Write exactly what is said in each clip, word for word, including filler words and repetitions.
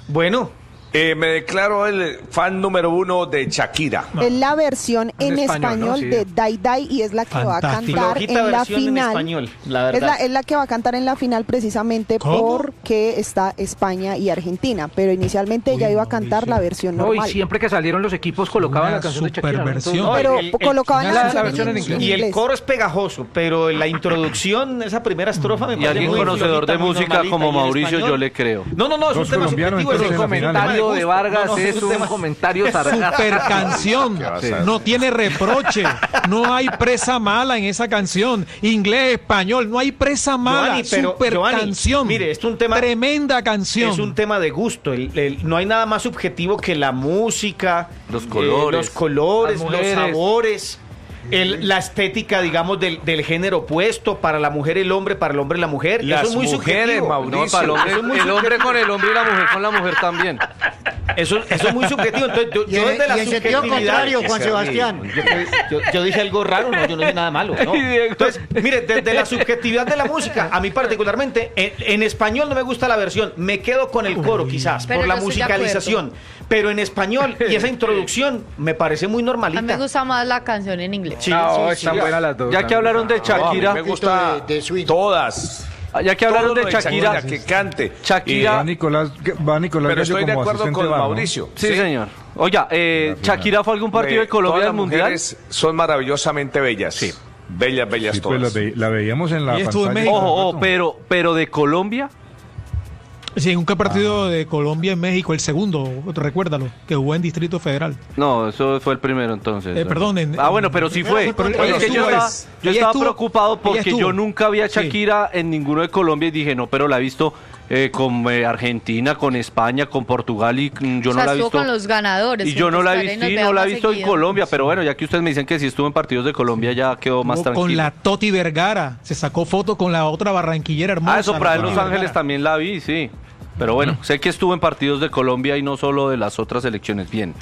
Bueno. Eh, me declaro el fan número uno de Shakira. Es la versión en, en español, español ¿no? Sí. de Dai Dai y es la que Fantástico. va a cantar en la final. En español, la verdad. Es la, es la que va a cantar en la final precisamente ¿Cómo? porque está España y Argentina, pero inicialmente Uy, ella iba a cantar no, la versión normal. No, y siempre que salieron los equipos colocaban Una la canción de Shakira. Versión. ¿no? Pero el, el, colocaban el, la, la, la versión en inglés. Y el coro es pegajoso, pero la introducción, esa primera estrofa me parece. Y alguien conocedor de música como Mauricio, yo le creo. No, no, no, es un tema subjetivo. Es el comentario de Vargas, es un comentario. Super canción, no tiene reproche, no hay presa mala en esa canción, inglés, español, no hay presa mala, Giovanni, pero, super Giovanni, canción, mire, es un tema, tremenda canción. Es un tema de gusto, el, el, no hay nada más subjetivo que la música, los colores, eh, los, colores los sabores. El, la estética, digamos, del, del género opuesto, para la mujer el hombre, para el hombre la mujer. Las eso es muy mujeres, subjetivo. Mauricio. No, para el hombre, el subjetivo. hombre con el hombre y la mujer con la mujer también. Eso, eso es muy subjetivo. Entonces, yo, yo desde la y en sentido contrario, Juan Sebastián. Yo, yo, yo dije algo raro, no, yo no dije nada malo. ¿no? Entonces, mire, desde la subjetividad de la música, a mí particularmente, en, en español no me gusta la versión, me quedo con el coro quizás, Pero por la no musicalización. Pero en español y esa introducción me parece muy normalita. A mí me gusta más la canción en inglés. Sí, no, sí, están sí, buenas las dos. Ya que hablaron de Shakira, no, me gusta de, de todas. Ya que hablaron de Shakira, Shakira, que cante. Shakira, va Nicolás, va Nicolás pero estoy de acuerdo con bar, Mauricio. ¿no? Sí, sí, señor. Oiga, eh, Shakira fue a algún partido Me, de Colombia del Mundial. Son maravillosamente bellas. Sí. Bellas, bellas sí, todas. Pues la, ve, la veíamos en la pantalla. Ojo, ojo, pero, pero de Colombia. Sí, en un partido ah. de Colombia en México, el segundo, recuérdalo, que jugó en Distrito Federal. No, eso fue el primero entonces. Eh, perdón. En, ah, bueno, pero sí fue. Pero, pero, es que yo estaba, yo estaba estuvo, preocupado porque yo nunca vi a Shakira sí. en ninguno de Colombia y dije, no, pero la he visto eh, con eh, Argentina, con España, con Portugal y mm, yo o sea, no la he visto. con los ganadores. Y yo no la he visto, sí, no la he visto en Colombia, pero bueno, ya que ustedes me dicen que sí estuvo en partidos de Colombia, ya quedó más no, tranquilo. Con la Toti Vergara, se sacó foto con la otra barranquillera hermosa. Ah, eso para en Los Vergara. Ángeles también la vi, sí. Pero bueno, mm. sé que estuvo en partidos de Colombia y no solo de las otras selecciones. Bien.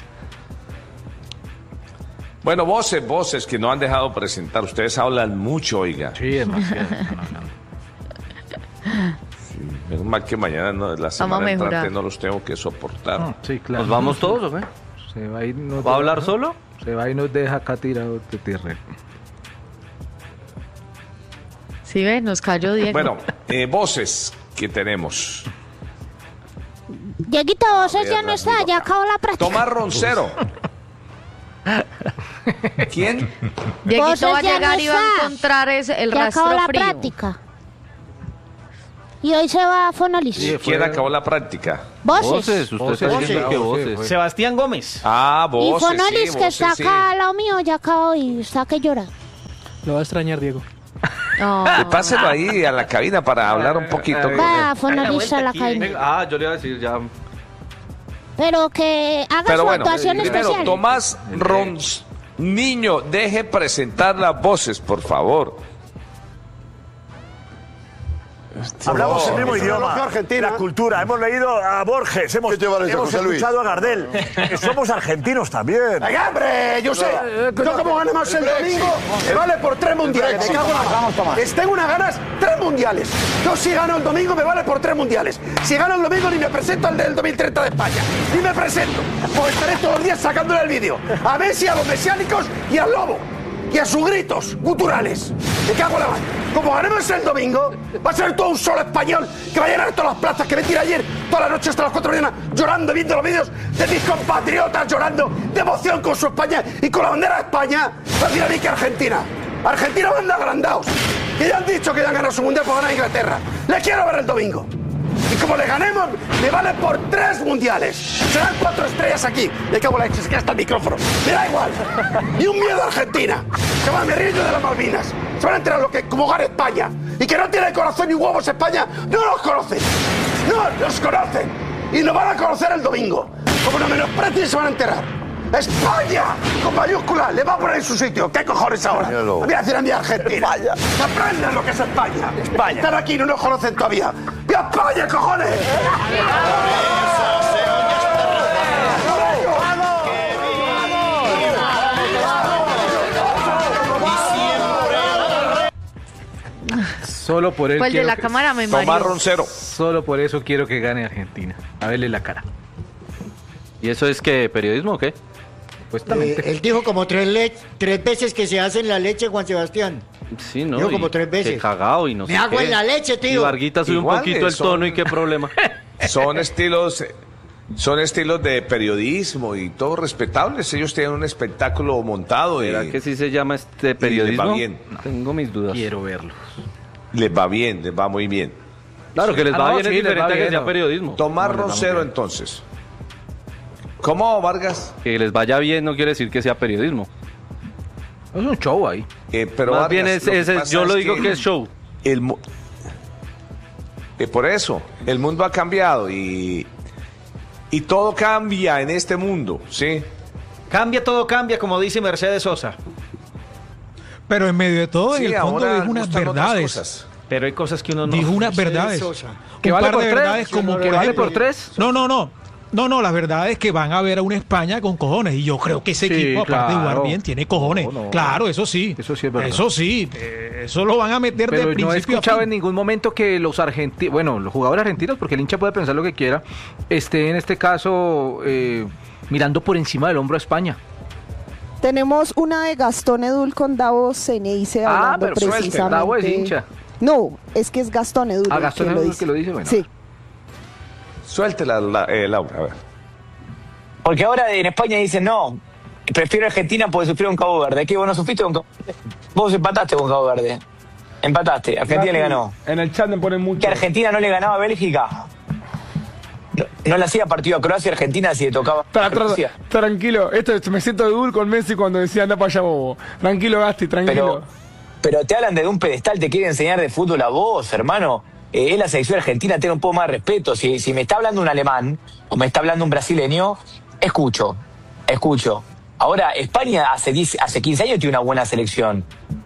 Bueno, voces, voces que no han dejado presentar. Ustedes hablan mucho, oiga. Sí, demasiado. Sí, menos mal que mañana, no, la semana entrante, no los tengo que soportar. No, sí, claro. ¿Nos vamos todos o qué? Se va a, ir, no ¿Va a hablar ¿no? solo? Se va y nos deja acá tirado de tierra. Sí, ve, nos cayó Diego. Bueno, eh, voces que tenemos. Dieguito, Voces ya no está, ya acabó la práctica. Tomás Roncero. ¿Quién? Dieguito va a llegar y va a encontrar ese, el ya rastro acabó la frío. práctica. Y hoy se va a Fonolis. ¿Y quién acabó la práctica? Voces. Voces, usted Voces, está diciendo sí, que voces. Voces. Sebastián Gómez. Ah, Voces, y Fonolis, sí, que voces, está sí. acá al lado mío, ya acabó y está que llora. Lo va a extrañar, Diego. Oh. Páselo ahí a la cabina para hablar un poquito con Va, él. Fonolis a la cabina. Ah, yo le iba a decir ya. Pero que haga Pero su bueno, actuación primero, especial. Tomás Rons, niño, deje presentar las voces, por favor. Hablamos el mismo idioma, Argentina. La cultura. Hemos leído a Borges, hemos, hemos escuchado a Gardel. Somos argentinos también. ¡Venga, hombre! Yo sé, yo como ganamos el domingo, me vale por tres mundiales. Me cago en la mano. Les tengo unas ganas, tres mundiales. Yo si gano el domingo, me vale por tres mundiales. Si gano el domingo, ni me presento al del dos mil treinta de España. Ni me presento. Pues estaré todos los días sacándole el vídeo. A Messi, a los mesiánicos y al lobo. Y a sus gritos guturales. Me cago en la mano. Como ganemos el domingo, va a ser todo un solo español que va a llenar todas las plazas que me tira ayer, toda la noche hasta las cuatro de la mañana, llorando, viendo los vídeos de mis compatriotas llorando de emoción con su España y con la bandera de España. Va a decir a mí que Argentina. Argentina van agrandados. Que ya han dicho que ya han ganado su mundial por ganar a Inglaterra. Le quiero ver el domingo. Y como le ganemos, me vale por tres mundiales. Serán cuatro estrellas aquí. Le cago en la leche, se queda hasta el micrófono. Me da igual. Ni un miedo a Argentina. Se van a reír de las Malvinas. Se van a enterar lo que como gana España. Y que no tiene corazón ni huevos España, no los conocen. No los conocen. Y nos van a conocer el domingo. Como nos menosprecien, se van a enterar. ¡España! Con mayúscula, le va a poner en su sitio. ¿Qué cojones ahora? Voy a decir a mi Argentina. España. Que aprendan lo que es España. España. Están aquí y no nos conocen todavía. ¡Viva España, cojones! Solo por él Pues de quiero la que... cámara me Tomás mareó. Roncero. Solo por eso quiero que gane Argentina. A verle la cara. ¿Y eso es qué, periodismo o qué? Eh, él dijo como tres, le tres veces que se hace en la leche, Juan Sebastián. Sí, ¿no? Dijo como y tres veces. Qué cagao y no Me sé hago qué. en la leche, tío. Y Varguita sube un Igual, poquito el son- tono y qué problema. Son estilos, son estilos de periodismo y todo respetables. Ellos tienen un espectáculo montado y ¿Será que sí se llama este y periodismo? les va bien. Tengo mis dudas. Quiero verlo. Les va bien, les va muy bien. Claro, que les Ah, va no, bien sí, es les va diferente a que bien, sea no. periodismo. Tomás No, les va muy Roncero, bien. entonces. ¿Cómo, Vargas? Que les vaya bien no quiere decir que sea periodismo. Es un show ahí. Eh, pero Más Vargas, bien es, lo que es- es- pasa yo lo es digo que que es show. El, mu- eh, por eso, el mundo ha cambiado y, y todo cambia en este mundo, ¿sí? Cambia, todo cambia, como dice Mercedes Sosa. Pero en medio de todo, Sí, en el fondo, ahora dijo unas gustan otras verdades. cosas. Pero hay cosas que uno no... Dijo unas Mercedes verdades. Sosa. ¿Que Un vale par por de tres? verdades como ¿Que por vale ejemplo- por tres? No, no, no. No, no, la verdad es que van a ver a una España con cojones. Y yo creo que ese Sí, equipo, aparte de jugar claro. bien, tiene cojones. No, no. Claro, eso sí. Eso sí es verdad. Eso sí. eh, Eso lo van a meter Pero de no he principio a escuchado fin. en ningún momento que los argentinos, bueno, los jugadores argentinos, porque el hincha puede pensar lo que quiera, esté en este caso eh, mirando por encima del hombro a España. Tenemos una de Gastón Edul con Davos Ceneice Ah, hablando pero suelte, precisamente. Davos es hincha. No, es que es Gastón Edul. Ah, el Gastón que lo Edul dice. que lo dice, bueno. Sí. Suéltela, la- eh, Laura, a ver. Porque ahora en España dicen, no, prefiero Argentina porque sufrió un Cabo Verde. ¿Qué? ¿Vos no sufriste con Cabo Verde? Vos empataste con Cabo Verde. Empataste, Argentina le ganó. En el chat me ponen mucho. ¿Que Argentina no le ganaba a Bélgica? No, no le hacía partido a Croacia y Argentina si le tocaba Tra- a tra- Rusia. tranquilo, esto me siento de Dul con Messi cuando decía anda para allá bobo. Tranquilo, Gasti, tranquilo. Pero, pero te hablan de un pedestal, te quieren enseñar de fútbol a vos, hermano. Eh, es la selección argentina, ten un poco más de respeto. Si, si me está hablando un alemán o me está hablando un brasileño, escucho, escucho. Ahora, España hace, diez, hace quince años tiene una buena selección.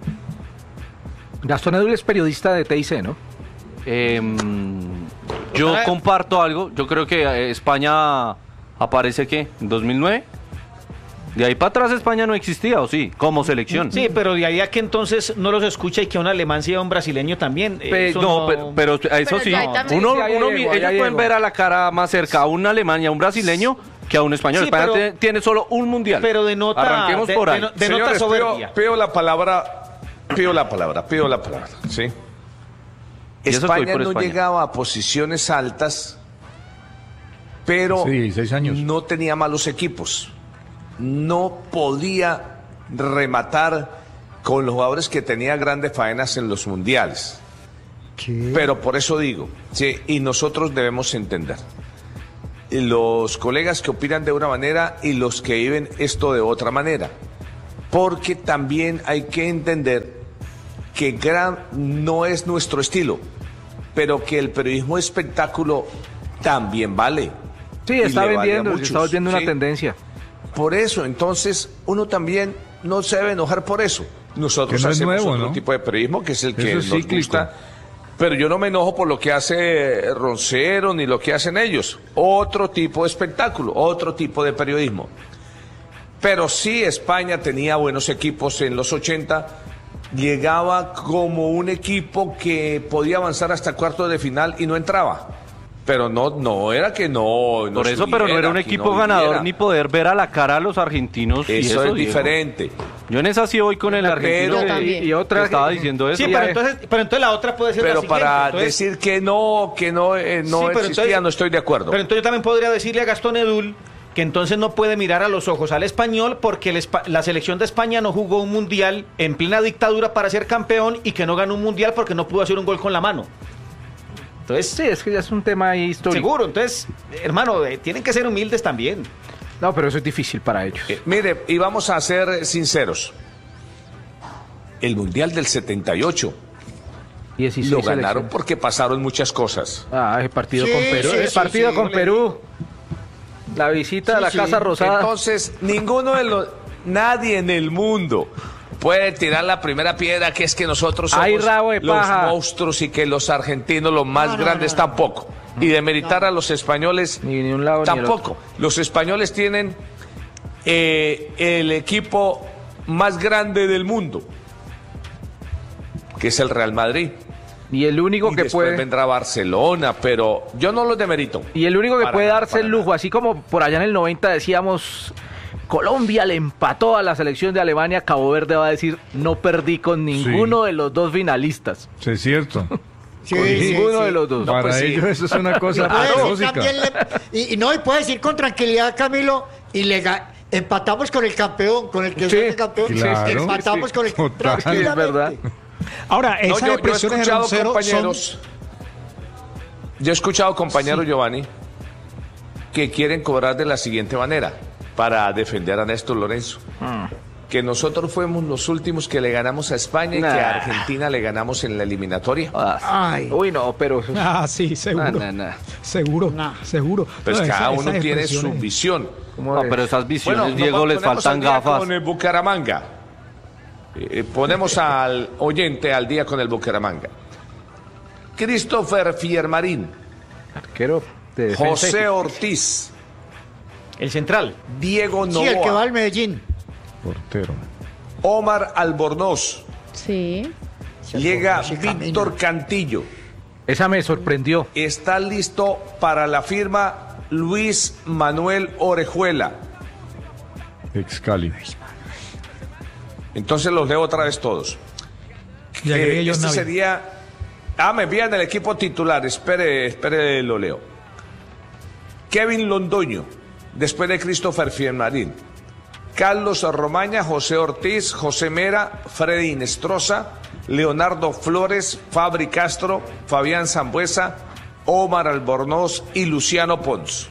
Gastón Edul es periodista de T I C, ¿no? Em, yo comparto algo. Yo creo que eh, España aparece, ¿qué? ¿En dos mil nueve? De ahí para atrás España no existía, ¿o sí? Como selección. Sí, pero de ahí a que entonces no los escucha y que un alemán sea un brasileño también. Pe- eso no, pero, pero eso Pero sí, ya ahí también- uno, Sí, sí, ahí uno- llego, ahí ellos pueden llego. ver a la cara más cerca a un alemán y a un brasileño que a un español. Sí, España pero- tiene, tiene solo un mundial. Pero denota... Arranquemos de- por ahí. de- denota Señores, soberbia. pido, pido la palabra, pido la palabra, pido la palabra, ¿sí? Y eso estoy España por no España. llegaba a posiciones altas, pero Sí, seis años. no tenía malos equipos. No podía rematar con los jugadores que tenía grandes faenas en los mundiales. Pero por eso digo, sí, y nosotros debemos entender. Los colegas que opinan de una manera y los que viven esto de otra manera. Porque también hay que entender que gran no es nuestro estilo, pero que el periodismo espectáculo también vale. Sí, Y está le vale a vendiendo, se muchos, está volviendo una ¿sí? tendencia. Por eso, entonces, uno también no se debe enojar por eso. Nosotros Que no es hacemos nuevo, otro ¿no? tipo de periodismo, que es el que Eso es nos cíclico. gusta. Pero yo no me enojo por lo que hace Roncero ni lo que hacen ellos. Otro tipo de espectáculo, otro tipo de periodismo. Pero sí, España tenía buenos equipos en los ochenta. Llegaba como un equipo que podía avanzar hasta cuartos de final y no entraba. Pero no, no era que no. no Por eso, pero no era un que equipo no ganador viviera. ni poder ver a la cara a los argentinos. y Eso es Diego. diferente. Yo en esa sí voy con el argentino Yo que- también. y, otra estaba diciendo eso. Sí, pero entonces, pero entonces la otra puede ser la Pero siguiente. para entonces- decir que no, que no, eh, no Sí, pero existía, entonces- no estoy de acuerdo. Pero entonces yo también podría decirle a Gastón Edul que entonces no puede mirar a los ojos al español porque el espa- la selección de España no jugó un mundial en plena dictadura para ser campeón y que no ganó un mundial porque no pudo hacer un gol con la mano. Entonces, sí, es que ya es un tema ahí histórico. Seguro, entonces, hermano, eh, tienen que ser humildes también. No, pero eso es difícil para ellos. Eh, mire, y vamos a ser sinceros. El Mundial del setenta y ocho dieciséis lo ganaron selecciones. porque pasaron muchas cosas. Ah, el partido Sí, con Perú. sí, el sí, partido sí, con no le- Perú. La visita a la Casa Rosada. Entonces, ninguno de los, nadie en el mundo puede tirar la primera piedra que es que nosotros somos Ay, rabo de los paja. monstruos y que los argentinos los más No, no, grandes no, no. tampoco. Y demeritar a los españoles Ni de un lado ni del tampoco. Los españoles tienen eh, el equipo más grande del mundo, que es el Real Madrid. Y el único y que después puede... vendrá Barcelona, pero yo no los demerito. Y el único que Para puede nada, darse el lujo, nada. así como por allá en el noventa decíamos, Colombia le empató a la selección de Alemania, Cabo Verde va a decir, no perdí con ninguno Sí. de los dos finalistas. Sí, es cierto. Sí, Con sí, ninguno sí. de los dos. Para pues sí. ellos eso es una cosa Puede decir paradójica. también le- y, y no, y puede decir con tranquilidad, Camilo, y le ga- empatamos con el campeón, con el que Sí, es el campeón, claro. empatamos con el Total. Sí, es verdad. Ahora, No, esas yo, yo he expresiones de escuchado Roncero son... compañeros, yo he escuchado compañeros, Giovanni, que quieren cobrar de la siguiente manera para defender a Néstor Lorenzo. Que nosotros fuimos los últimos que le ganamos a España y Nah. que a Argentina le ganamos en la eliminatoria. Ay. Uy, no, pero... Ah, sí, seguro. Nah, nah, nah. Seguro, Nah. seguro. Pues No, cada esa- uno esas tiene su expresiones- visión. ¿Cómo No, es? pero esas visiones, Bueno, Diego, nos les ponemos faltan al día gafas. Con el Bucaramanga. Eh, ponemos al oyente al día con el Bucaramanga. Christopher Fiermarín, Arquero de defensa. José Ortiz, El central. Diego Sí, el que va Novoa, al Medellín. Portero. Omar Albornoz, Sí. llega Sí, camina. Víctor Cantillo. Esa me sorprendió. Está listo para la firma Luis Manuel Orejuela. Ex Cali. Entonces los leo otra vez todos. Y agregué Eh, John este Navia. sería... Ah, me envían el equipo titular. Espere, espere, lo leo. Kevin Londoño, después de Christopher Fiermarín. Carlos Romaña, José Ortiz, José Mera, Freddy Inestrosa, Leonardo Flores, Fabri Castro, Fabián Zambuesa, Omar Albornoz y Luciano Pons.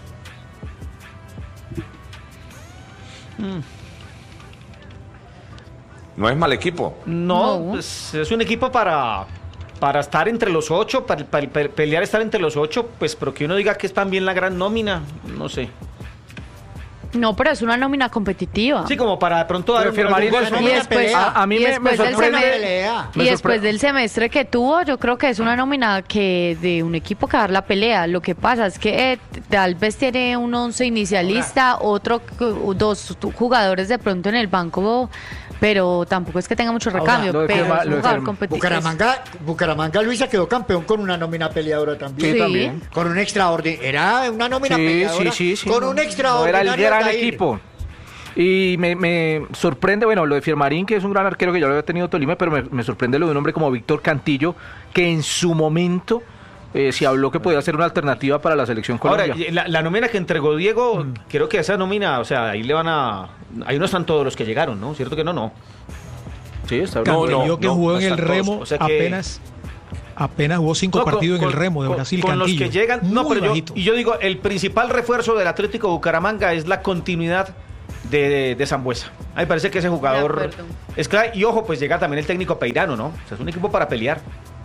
No es mal equipo. No, No. pues es un equipo para, para estar entre los ocho, para, para pe- pelear estar entre los ocho, pues, pero que uno diga que es también la gran nómina, no sé. No, pero es una nómina competitiva. Sí, como para de pronto dar Pero un, Firmarín algún es gol. Y una después, pelea. A- a mí y me- después me del sorprende- semestre- pelea. y Me después sorpre- del semestre que tuvo, yo creo que es una nómina que de un equipo que va a dar la pelea. Lo que pasa es que eh, tal vez tiene un once inicialista, otro, dos jugadores de pronto en el banco, pero tampoco es que tenga mucho recambio. lo de pero Firma- es un lo de jugador Firma- competitivo. Bucaramanga, Bucaramanga Luisa quedó campeón con una nómina peleadora también. Sí, también. Con un extraordinario. Era una nómina Sí, peleadora. sí, sí, sí. Con un No, extraordinario. era el gran Aldair. equipo. Y me, me sorprende, bueno, lo de Firmarín, que es un gran arquero que ya lo había tenido Tolima, pero me, me sorprende lo de un hombre como Víctor Cantillo, que en su momento eh, se habló que podía ser una alternativa para la selección Ahora, Colombia. la, la nómina que entregó Diego, creo que esa nómina, o sea, ahí le van a... Ahí no están todos los que llegaron, ¿no? ¿Cierto que no? No. Sí, está No, bien. no, Cantillo que no, jugó no en el están Remo, todos. O sea que- apenas, apenas jugó cinco No, con- partidos en con- el Remo de con- Brasil, con los Cantillo. que llegan, no, Muy pero yo, bajito. y yo digo, el principal refuerzo del Atlético Bucaramanga es la continuidad de, de, de Sambuesa. A mí me parece que ese jugador De acuerdo. es clave. Y ojo, pues llega también el técnico Peirano, ¿no? O sea, es un equipo para pelear.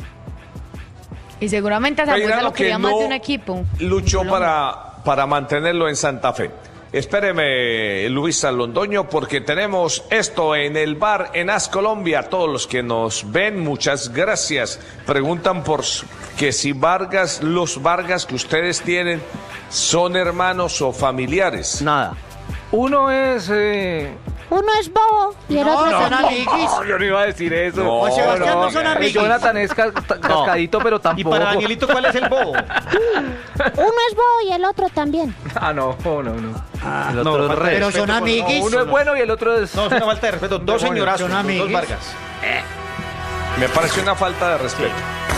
Y seguramente a Zambuesa Peirano lo quería que más no de un equipo. luchó Colombia. para, para mantenerlo en Santa Fe. Espéreme, Luisa Londoño, porque tenemos esto en el bar en As Colombia. Todos los que nos ven, muchas gracias. Preguntan por s- que si Vargas, los Vargas que ustedes tienen, son hermanos o familiares. Nada. Uno es... eh, Uno es bobo y el No, otro son también. amiguis. No, yo no iba a decir eso. No, Juan Sebastián no son eh, amiguis. Jonathan es ca- ta- cascadito, pero Y tampoco. para Danielito, ¿cuál es el bobo? Uno es bobo y el otro también. Ah, no, no, no. El otro es re. Pero son amiguis. Uno es bueno y el otro es... No, es una falta de respeto. Dos Son señorazos, los dos amiguis. Vargas. Me parece una falta de respeto.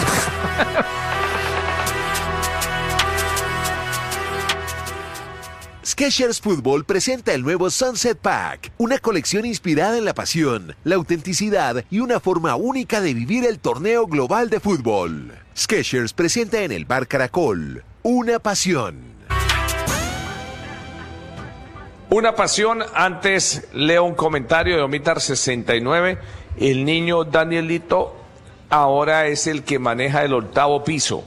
Skechers Fútbol presenta el nuevo Sunset Pack, una colección inspirada en la pasión, la autenticidad y una forma única de vivir el torneo global de fútbol. Skechers presenta en el Bar Caracol, una pasión. Una pasión. Antes leo un comentario de Omitar sesenta y nueve. El niño Danielito ahora es el que maneja el octavo piso.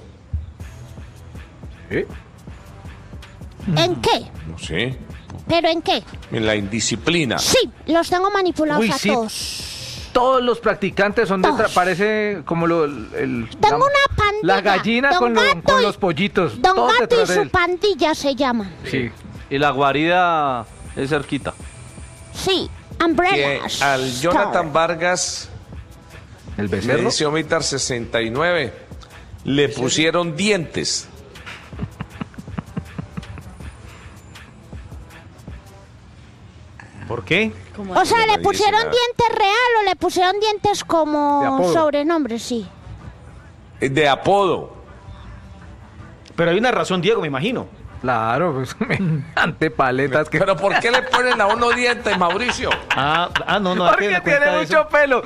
¿Eh? ¿En qué? No sé. ¿Pero en qué? En la indisciplina. Sí, los tengo manipulados Uy, a sí. todos. Todos los practicantes son de... tra- Todos. Parece como lo, el... el- Tengo la, una pandilla. La gallina Don con, lo- Gato con y- los pollitos. Don todos Gato y detrás de su él. pandilla se llaman. Sí. Y la guarida es cerquita. Sí, Que Umbrellas. al Jonathan Vargas El le becerro. dice Omitar sesenta y nueve. le pusieron dientes. ¿Por qué? O sea, ¿le pusieron dientes real o le pusieron dientes como sobrenombre? Sí. De apodo. Pero hay una razón, Diego, me imagino. Claro, pues, ante paletas. Que... Pero ¿por qué le ponen a uno dientes, Mauricio? Ah, ah no, no. Porque tiene mucho pelo.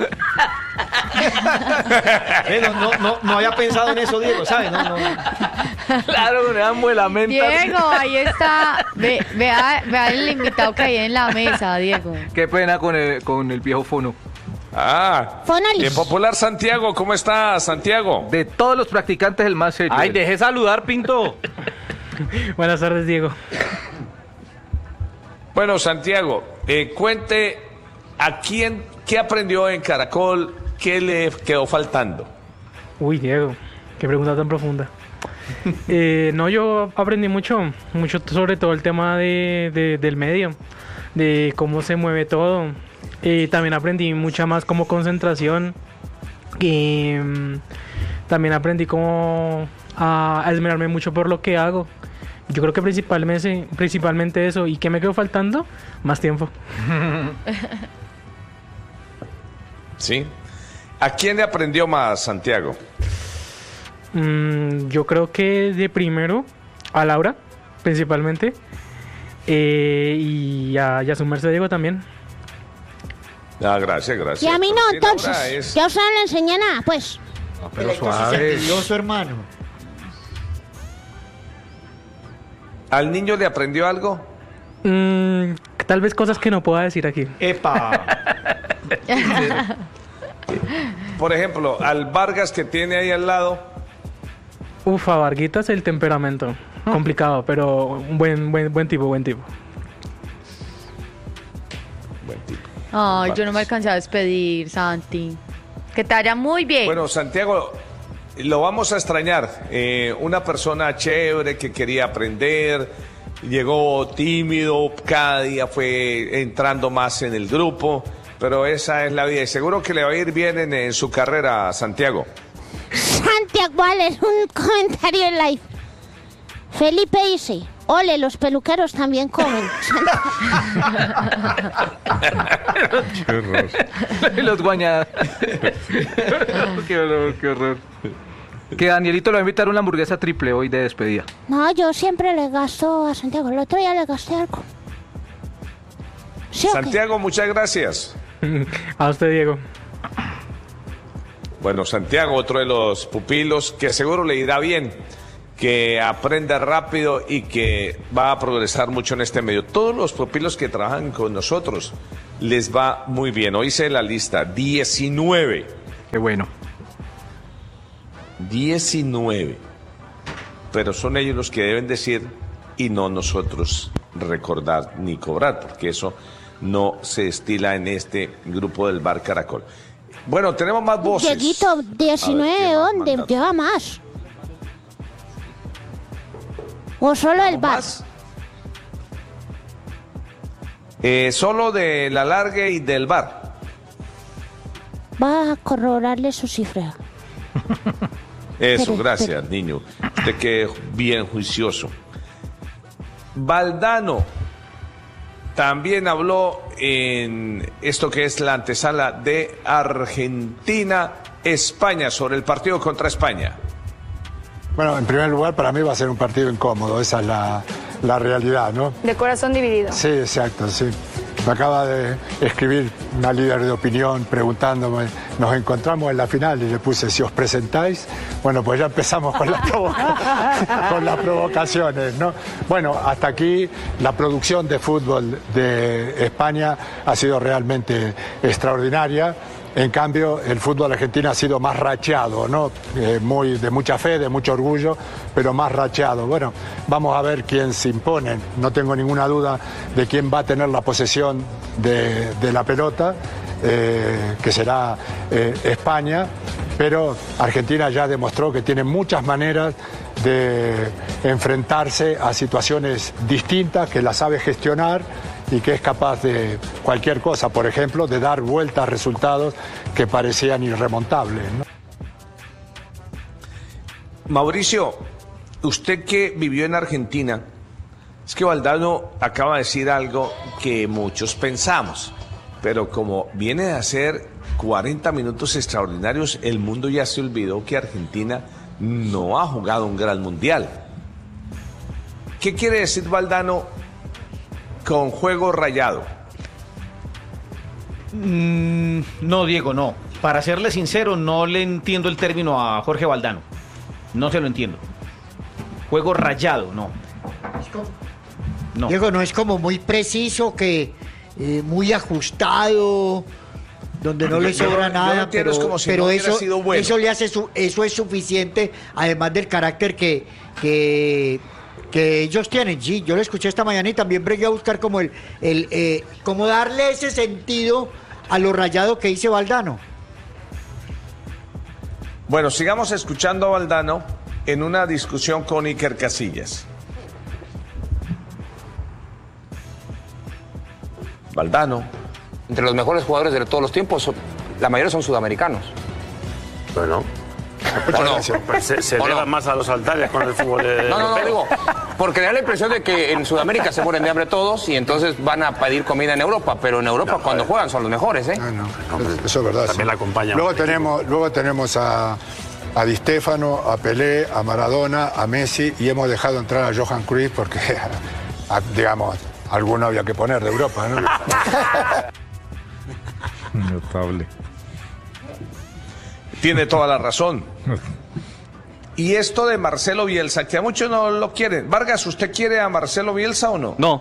eh, no, no, no, no había pensado en eso, Diego, ¿sabes? No, no. Claro, me dan buena mente. Diego, ahí está. Ve, vea, vea el invitado que hay en la mesa, Diego. Qué pena con el, con el viejo fono. Ah, el popular Santiago, ¿cómo está, Santiago? De todos los practicantes, el más serio. Ay, deje saludar, Pinto. Buenas tardes, Diego. Bueno, Santiago, eh, cuente a quién, qué aprendió en Caracol, qué le quedó faltando. Uy, Diego, qué pregunta tan profunda. eh, no, yo aprendí mucho, mucho sobre todo el tema de, de, del medio, de cómo se mueve todo. Eh, también aprendí mucha más como concentración. Y um, también aprendí cómo a, a esmerarme mucho por lo que hago. Yo creo que principalmente, principalmente eso. ¿Y qué me quedó faltando? Más tiempo. Sí. ¿A quién le aprendió más, Santiago? Mm, yo creo que de primero a Laura, principalmente. Eh, y, a, y a su merced Diego también. Ah, gracias, gracias. Y a mí no, entonces. Es... Ya usted no le enseñé nada, pues. No, pero suave. Su hermano. ¿Al niño le aprendió algo? Mm, tal vez cosas que no pueda decir aquí. ¡Epa! Por ejemplo, al Vargas que tiene ahí al lado. Ufa, Varguitas, el temperamento. Complicado, pero un buen, buen, buen tipo, buen tipo. Buen tipo. Ay, yo no me alcancé a despedir, Santi. Que te vaya muy bien. Bueno, Santiago, lo vamos a extrañar. Eh, una persona chévere que quería aprender, llegó tímido, cada día fue entrando más en el grupo, pero esa es la vida. Y seguro que le va a ir bien en, en su carrera, Santiago. Santiago, es un comentario en live. Felipe dice, ole, los peluqueros también comen. Qué horror. Los guañadas. Qué horror, qué horror. Que Danielito le va a invitar una hamburguesa triple hoy de despedida. No, yo siempre le gasto a Santiago. El otro día le gasté algo. ¿Sí, Santiago, okay? Muchas gracias. A usted, Diego. Bueno, Santiago, otro de los pupilos que seguro le irá bien, que aprenda rápido y que va a progresar mucho en este medio. Todos los pupilos que trabajan con nosotros les va muy bien. Hoy hice la lista, diecinueve. Qué bueno. diecinueve. Pero son ellos los que deben decir y no nosotros recordar ni cobrar, porque eso no se estila en este grupo del Bar Caracol. Bueno, tenemos más voces. Dieguito, diecinueve, ¿dónde? Lleva más. ¿O solo el bar? Eh, solo de la larga y del bar. Va a corroborarle su cifra. Eso, pero, gracias, pero... niño. Usted que bien juicioso. Valdano también habló en esto que es la antesala de Argentina-España sobre el partido contra España. Bueno, en primer lugar, para mí va a ser un partido incómodo, esa es la, la realidad, ¿no? De corazón dividido. Sí, exacto, sí. Me acaba de escribir una líder de opinión preguntándome, nos encontramos en la final y le puse, si os presentáis, bueno, pues ya empezamos con, la provoca con las provocaciones, ¿no? Bueno, hasta aquí la producción de fútbol de España ha sido realmente extraordinaria. En cambio, el fútbol argentino ha sido más racheado, ¿no? Eh, muy, de mucha fe, de mucho orgullo, pero más racheado. Bueno, vamos a ver quién se impone. No tengo ninguna duda de quién va a tener la posesión de, de la pelota, eh, que será eh, España, pero Argentina ya demostró que tiene muchas maneras de enfrentarse a situaciones distintas, que las sabe gestionar y que es capaz de cualquier cosa, por ejemplo, de dar vuelta a resultados que parecían irremontables, ¿no? Mauricio, usted que vivió en Argentina, es que Valdano acaba de decir algo que muchos pensamos, pero como viene de hacer cuarenta minutos extraordinarios, el mundo ya se olvidó que Argentina no ha jugado un gran mundial. ¿Qué quiere decir Valdano con juego rayado? Mm, no, Diego, no. Para serle sincero, no le entiendo el término a Jorge Valdano. No se lo entiendo. Juego rayado, no. No. Diego, no es como muy preciso, que eh, muy ajustado, donde no le sobra nada, no pero, como si pero no eso, bueno. eso le hace su, eso es suficiente, además del carácter que, que, que ellos tienen. Sí, yo lo escuché esta mañana y también bregué a buscar como el, el eh, como darle ese sentido a lo rayado que dice Valdano. Bueno, sigamos escuchando a Valdano en una discusión con Iker Casillas. Valdano. Entre los mejores jugadores de todos los tiempos, la mayoría son sudamericanos. Bueno. No? Pues se se elevan no? más a los altares con el fútbol de No, no, no, digo, porque da la impresión de que en Sudamérica se mueren de hambre todos y entonces van a pedir comida en Europa, pero en Europa no, cuando eh. juegan son los mejores, ¿eh? No, no, no, eso es verdad. También sí. la acompañan. Luego tenemos, luego tenemos a, a Di Stéfano, a Pelé, a Maradona, a Messi, y hemos dejado entrar a Johan Cruyff porque, a, digamos, alguno había que poner de Europa, ¿no? Notable. Tiene toda la razón. Y esto de Marcelo Bielsa, que a muchos no lo quieren. Vargas, ¿usted quiere a Marcelo Bielsa o no? No.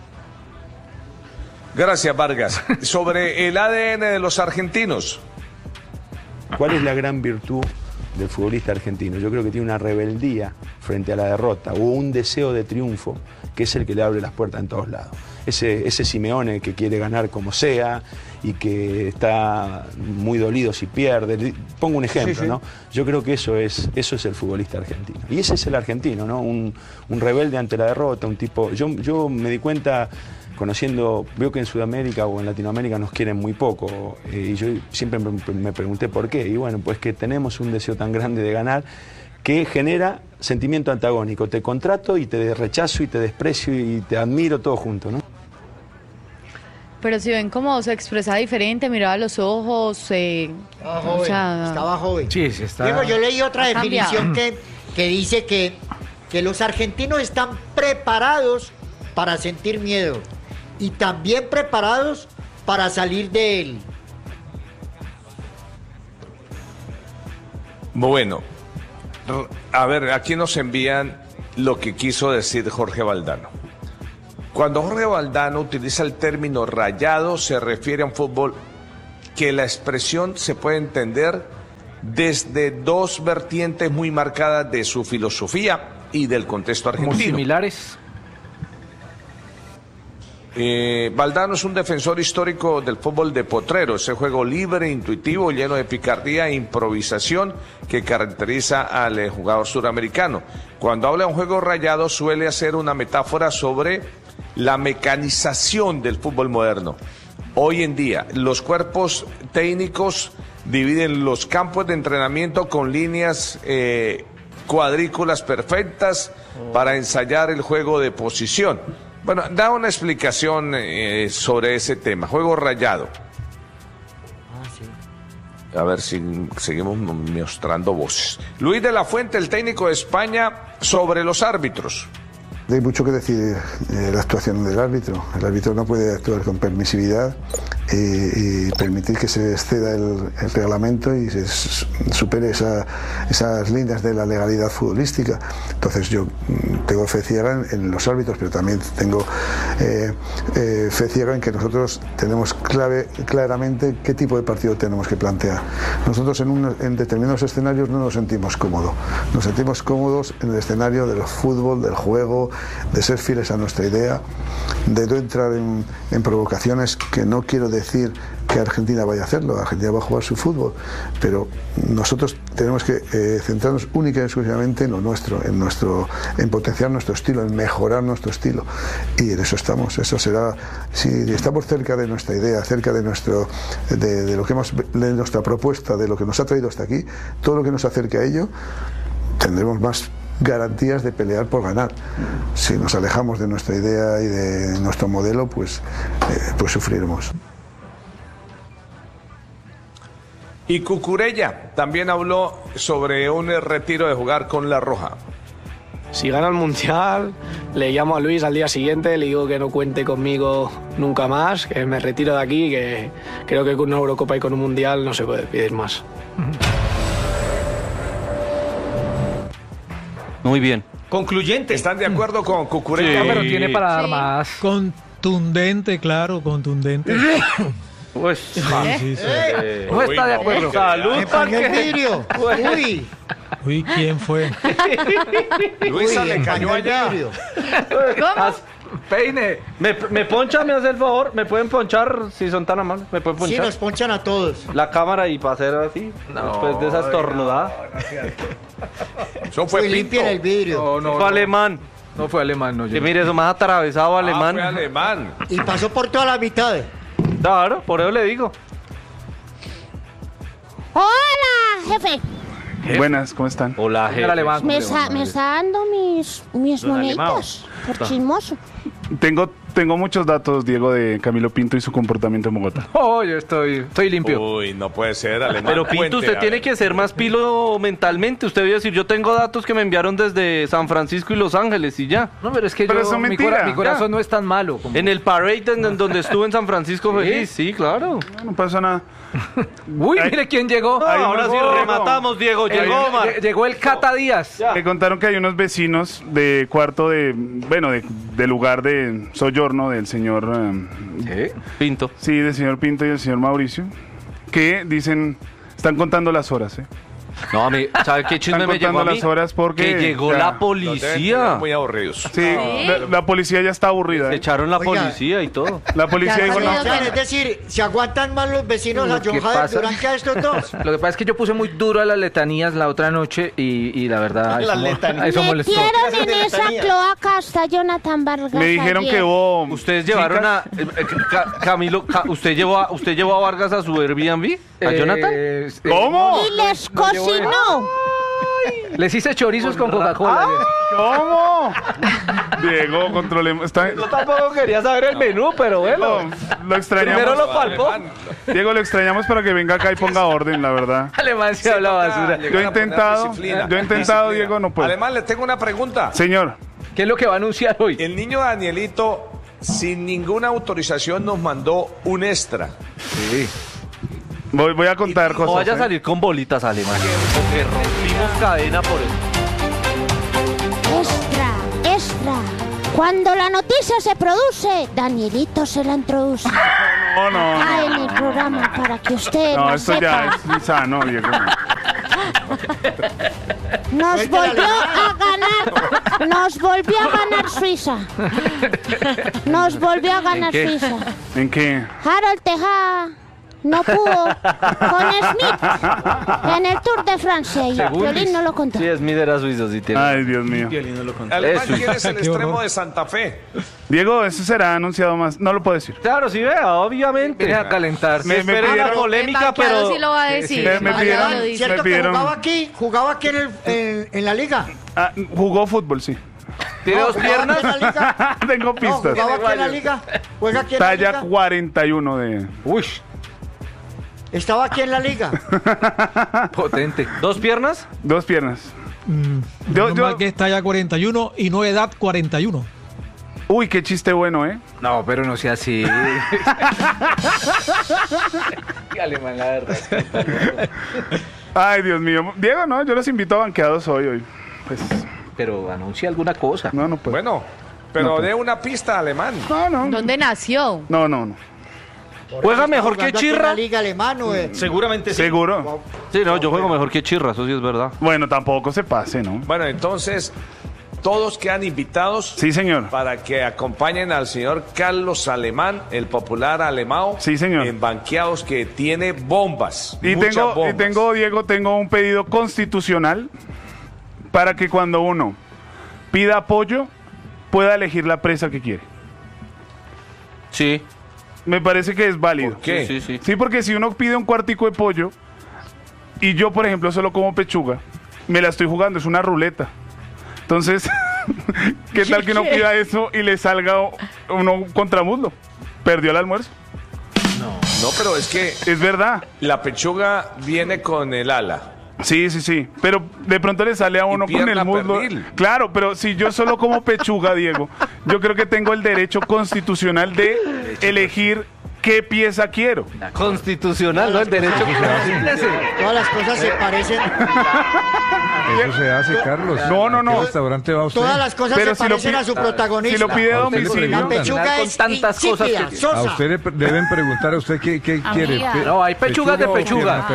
Gracias, Vargas. Sobre el A D N de los argentinos. ¿Cuál es la gran virtud del futbolista argentino? Yo creo que tiene una rebeldía frente a la derrota o un deseo de triunfo que es el que le abre las puertas en todos lados. Ese, ese Simeone que quiere ganar como sea y que está muy dolido si pierde. Pongo un ejemplo, sí, sí. ¿no? Yo creo que eso es, eso es el futbolista argentino. Y ese es el argentino, ¿no? Un, un rebelde ante la derrota, un tipo... Yo, yo me di cuenta, conociendo, veo que en Sudamérica o en Latinoamérica nos quieren muy poco, eh, y yo siempre me, me pregunté por qué. Y bueno, pues que tenemos un deseo tan grande de ganar que genera sentimiento antagónico. Te contrato y te rechazo y te desprecio y te admiro todo junto, ¿no? Pero si ven cómo se expresa diferente, miraba los ojos, eh, estaba joven, o sea, estaba joven. Sí, sí está. Digo, yo leí otra definición que, que dice que, que los argentinos están preparados para sentir miedo y también preparados para salir de él. Bueno, a ver, aquí nos envían lo que quiso decir Jorge Valdano. Cuando Jorge Valdano utiliza el término rayado, se refiere a un fútbol que la expresión se puede entender desde dos vertientes muy marcadas de su filosofía y del contexto argentino. Muy similares. Eh, Valdano es un defensor histórico del fútbol de potrero, ese juego libre, intuitivo, lleno de picardía e improvisación que caracteriza al eh, jugador suramericano. Cuando habla de un juego rayado suele hacer una metáfora sobre la mecanización del fútbol moderno. Hoy en día, los cuerpos técnicos dividen los campos de entrenamiento con líneas eh, cuadrículas perfectas para ensayar el juego de posición. Bueno, da una explicación eh, sobre ese tema, juego rayado. Ah, sí. A ver si seguimos mostrando voces. Luis de la Fuente, el técnico de España, sobre los árbitros. Hay mucho que decir eh, la actuación del árbitro. El árbitro no puede actuar con permisividad eh, y permitir que se exceda el, el reglamento y se supere esa, esas líneas de la legalidad futbolística. Entonces yo tengo fe ciega en, en los árbitros, pero también tengo eh, eh, fe ciega en que nosotros tenemos clave, claramente qué tipo de partido tenemos que plantear. Nosotros en, un, en determinados escenarios no nos sentimos cómodos. Nos sentimos cómodos en el escenario del fútbol, del juego, de ser fieles a nuestra idea, de no entrar en, en provocaciones, que no quiero decir que Argentina vaya a hacerlo. Argentina va a jugar su fútbol, pero nosotros tenemos que eh, centrarnos única y exclusivamente en lo nuestro, en nuestro, en potenciar nuestro estilo, en mejorar nuestro estilo, y en eso estamos. Eso será, si estamos cerca de nuestra idea, cerca de nuestro, de, de lo que hemos, de nuestra propuesta, de lo que nos ha traído hasta aquí, todo lo que nos acerque a ello tendremos más garantías de pelear por ganar. Si nos alejamos de nuestra idea y de nuestro modelo, pues, eh, pues sufriremos. Y Cucurella también habló sobre un retiro de jugar con La Roja. Si gana el Mundial, le llamo a Luis al día siguiente, le digo que no cuente conmigo nunca más, que me retiro de aquí, que creo que con una Eurocopa y con un Mundial no se puede pedir más. Muy bien. Concluyente. ¿Están de acuerdo con Cucurella? Sí. Pero tiene para dar Sí. más. Contundente, claro, contundente. Pues, Sí, sí, sí. Eh, no está de acuerdo. Salud, Me pagué el vidrio. Uy. Uy, ¿quién fue? Luisa Uy, le cayó empañó el allá. vidrio. Haz- Peine. Me, me poncha, me hace el favor. ¿Me pueden ponchar si son tan amables? ¿Me pueden Sí, ponchar? nos ponchan a todos. La cámara y para hacer así. Después de esa estornudada. Eso fue Uy, limpien Pinto. el vidrio. No, no, Fue no. alemán. No fue alemán, no. Que mire, eso más atravesado Ah, alemán. fue alemán. Y pasó por toda la mitad. Claro, por eso le digo. Hola, jefe. Buenas, ¿cómo están? Hola, Señor alemán. Me está, me está dando mis, mis Don moneditas por chismoso. Tengo, tengo muchos datos, Diego, de Camilo Pinto y su comportamiento en Bogotá. Oh, yo estoy, estoy limpio. Uy, no puede ser alemán. Pero Pinto, Cuente, usted a tiene ver. que ser más pilo mentalmente. Usted debe decir, yo tengo datos que me enviaron desde San Francisco y Los Ángeles y ya. No, pero es que Pero yo, eso es mi, mentira. cora- mi corazón Ya. no es tan malo. Como... En el parade en, en donde estuve en San Francisco ¿Sí? feliz. Sí, claro. No pasa nada. Uy, Ay. mire quién llegó. No, ahora sí rematamos, Diego. Eh, Llegó, Omar. lle- Llegó el Cata Díaz. Me contaron que hay unos vecinos de cuarto de, bueno, de, de lugar de soyorno del señor... eh, Pinto. Sí, del señor Pinto y del señor Mauricio, que dicen, están contando las horas, ¿eh? No, a mí, ¿sabe qué chisme Están me llegó a contando mí? las horas porque Que llegó ya, la Los deben policía. tener muy aburridos. Sí, la, la policía ya está aburrida. Se ¿eh? echaron la Oiga. policía y todo. La policía Ya, dijo, no, oigan, es decir, ¿se aguantan más los vecinos a Lo que John Jader pasa- Durán que a estos dos? Lo que pasa es que yo puse muy duro a las letanías la otra noche y, y la verdad eso, Las mo- letanías. eso molestó. Metieron en de esa letanía? cloaca hasta Jonathan Vargas. me dijeron ayer. que hubo... Ustedes llevaron a eh, eh, Ca- Camilo, Ca- usted llevó a usted llevó a Vargas a su Airbnb, a Eh, Jonathan. eh, ¿Cómo? Y les no llevó eso. cocinó. Les hice chorizos con Coca-Cola. ¿Cómo? Diego, controlemos. Está... Yo tampoco quería saber el menú, pero bueno. Lo extrañamos. Primero lo palpó. Diego, lo extrañamos para que venga acá y ponga orden, la verdad. Alemán se habla basura. Yo he intentado, yo he intentado, Diego, no puedo. Además, le tengo una pregunta. Señor, ¿Qué es lo que va a anunciar hoy? El niño Danielito, sin ninguna autorización, nos mandó un extra. Sí. voy, voy a contar No cosas. vaya a ¿eh? salir con bolitas, Alemán. Porque rompimos cadena por eso. Extra, extra. Cuando la noticia se produce, Danielito se la introduce. No, no, Ah, en no. el programa para que usted No, la esto sepa. ya es insano, Diego. Nos volvió a ganar, nos volvió a ganar Suiza. Nos volvió a ganar qué? Suiza. ¿En qué? Harold Tejada no pudo con Smith en el Tour de Francia y Violín no lo contó. Sí, Smith era suizo, sí tiene. Ay, Dios mío. Alemán, Eso. ¿quién es el Qué extremo horror. de Santa Fe? Diego, eso será anunciado más. No lo puedo decir. Claro, sí, vea, obviamente. Viene a calentar. Me, me Esperen pidieron... la polémica, Embarcado pero sí lo va a decir. Me, me Embarcado pidieron... lo dice. ¿Cierto Me que pidieron... jugaba aquí? ¿Jugaba aquí en, el, en, en la liga? Ah, jugó fútbol, sí. ¿Tiene No, dos ¿jugaba piernas? aquí en la liga? Tengo No, pistas. ¿jugaba aquí en la liga? ¿Juega aquí en la Talla liga? cuarenta y uno de... Uy, ¿Estaba aquí en la liga? potente. ¿Dos piernas? Dos piernas. Mm, Yo- menos yo- mal que está ya cuarenta y uno y no edad cuarenta y uno. Uy, qué chiste bueno, ¿eh? No, pero no sea así. Alemán, la verdad. Ay, Dios mío. Diego, no, yo los invito a banqueados hoy, hoy. Pues, Pero anuncia alguna cosa. no, no puedo. Bueno, pero No, pues. dé una pista, Alemán. No, no. ¿Dónde nació? No, no, no. ¿Juega mejor que Jugando aquí en Chirra? la liga alemana, güey. Seguramente sí. ¿Seguro? Sí, no, yo juego mejor que Chirra, eso sí es verdad. Bueno, tampoco se pase, ¿no? Bueno, entonces, todos quedan invitados Sí, señor. para que acompañen al señor Carlos Alemán, el popular alemão. Sí, señor. En banqueados que tiene bombas. Y muchas tengo, y bombas. tengo, Diego, tengo un pedido constitucional para que cuando uno pida apoyo, pueda elegir la presa que quiere. Sí. Me parece que es válido. ¿Por qué? Sí, sí, sí. Sí, porque si uno pide un cuartico de pollo y yo, por ejemplo, solo como pechuga, me la estoy jugando, es una ruleta. Entonces, ¿qué tal que no pida eso y le salga uno contramuslo? Perdió el almuerzo. No, no, pero es que... Es verdad. La pechuga viene con el ala. Sí, sí, sí, pero de pronto le sale a uno con el muslo. Pernil. Claro, pero si yo solo como pechuga, Diego, yo creo que tengo el derecho constitucional de elegir qué pieza quiero. Constitucional, ¿no? El derecho. Todas las cosas se parecen. Eso se hace, Carlos. No, no, no. ¿A qué restaurante va usted? Todas las cosas Pero se si parecen lo a su protagonista. Si lo pide a domicilio. La pechuga es tantas cosas que... Sosa. A usted le deben preguntar a usted qué, qué quiere. Pe no, hay pechugas de pechuga.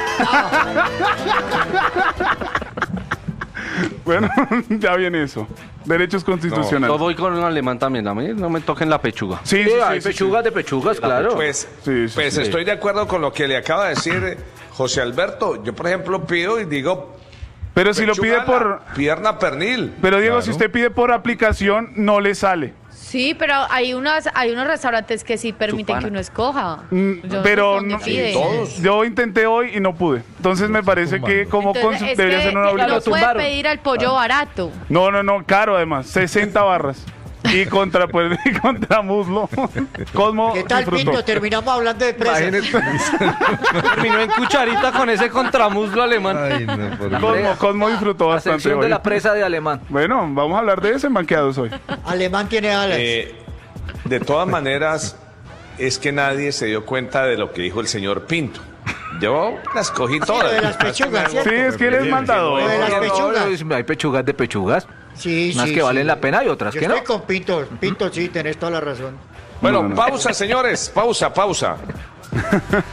Bueno, ya viene eso. Derechos constitucionales. No, yo voy con un alemán también. A mí no me toquen la pechuga. Sí, sí, sí, hay sí, pechugas sí. de pechugas, claro. Pues, sí, sí, pues sí. estoy de acuerdo con lo que le acaba de decir José Alberto. Yo, por ejemplo, pido y digo... Pero si lo pide por... Pierna pernil. Pero Diego, Claro. si usted pide por aplicación, no le sale. Sí, pero hay unos, hay unos restaurantes que sí permiten Chupana. que uno escoja. Mm, Yo pero no no, sé dónde pide. yo intenté hoy y no pude. Entonces me parece que como Entonces, cons- es debería que ser una no obligación. puede pedir al pollo barato. No, no, no, caro además, sesenta barras. Y contra, pues, y contra muslo. Cosmo ¿Qué tal, disfrutó. Pinto? Terminamos hablando de presas. Terminó en cucharita con ese contramuslo alemán. Ay, no, por Cosmo, Cosmo disfrutó La bastante sección hoy. de la presa de alemán. Bueno, vamos a hablar de ese en Banqueados hoy. Alemán tiene alas. Eh, de todas maneras, es que nadie se dio cuenta de lo que dijo el señor Pinto. Yo las cogí todas. Lo de las pechugas, ¿cierto? Sí, es que eres mandador. Lo de las pechugas. No, hay pechugas de pechugas. Sí, Unas sí, que valen sí. la pena y otras Yo que no. estoy con Pinto. Pinto, sí, tenés toda la razón. Bueno, No, no. pausa, señores. Pausa, pausa.